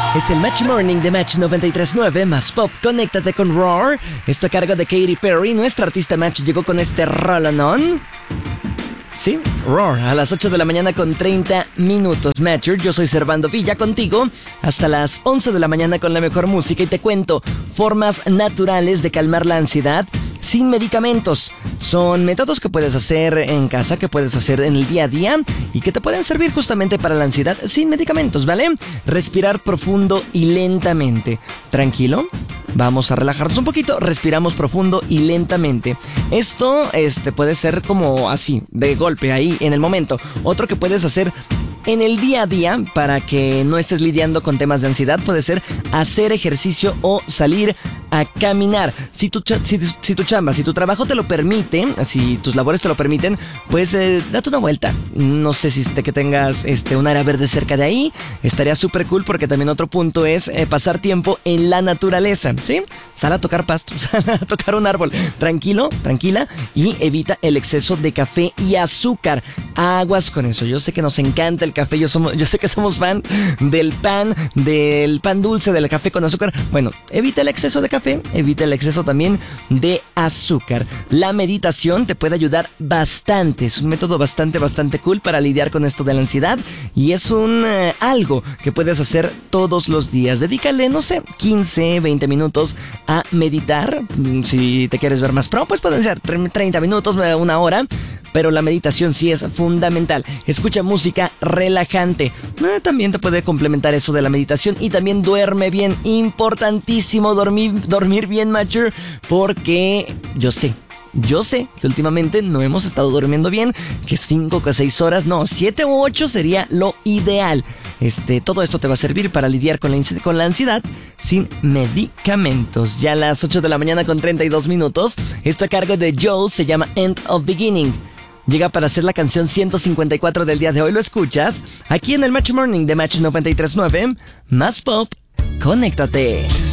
Es el Match Morning de Match 93.9 más Pop. Conéctate con Roar. Esto a cargo de Katy Perry. Nuestra artista Match llegó con este rolonón. Sí, Roar, a las 8 de la mañana con 30 minutos. Matcher, yo soy Servando Villa contigo hasta las 11 de la mañana con la mejor música y te cuento formas naturales de calmar la ansiedad sin medicamentos. Son métodos que puedes hacer en casa, que puedes hacer en el día a día y que te pueden servir justamente para la ansiedad sin medicamentos, ¿vale? Respirar profundo y lentamente. Tranquilo, vamos a relajarnos un poquito, respiramos profundo y lentamente. Esto puede ser como así, de golpe, ahí, en el momento. Otro que puedes hacer en el día a día para que no estés lidiando con temas de ansiedad puede ser hacer ejercicio o salir a caminar. Si tu chamba, si tu trabajo te lo permite, si tus labores te lo permiten, pues date una vuelta. No sé si que tengas un área verde cerca de ahí, estaría súper cool porque también otro punto es pasar tiempo en la naturaleza, ¿sí? Sal a tocar pasto, sal a tocar un árbol. Tranquilo, tranquila y evita el exceso de café y azúcar. Aguas con eso. Yo sé que nos encanta el café, yo sé que somos fan del pan dulce, del café con azúcar. Bueno, evita el exceso de café, evita el exceso también de azúcar. La meditación te puede ayudar bastante, es un método bastante cool para lidiar con esto de la ansiedad y es algo que puedes hacer todos los días. Dedícale, no sé, 15, 20 minutos a meditar. Si te quieres ver más pro, pues pueden ser 30 minutos, una hora. Pero la meditación sí es fundamental. Escucha música relajante. También te puede complementar eso de la meditación. Y también duerme bien. Importantísimo dormir bien, mature. Porque yo sé que últimamente no hemos estado durmiendo bien. Que 5 o 6 horas, no, 7 u 8 sería lo ideal. Todo esto te va a servir para lidiar con la ansiedad sin medicamentos. Ya a las 8 de la mañana con 32 minutos. Esto a cargo de Joe se llama End of Beginning. Llega para ser la canción 154 del día de hoy. Lo escuchas aquí en el Match Morning de Match 93.9. Más Pop, conéctate.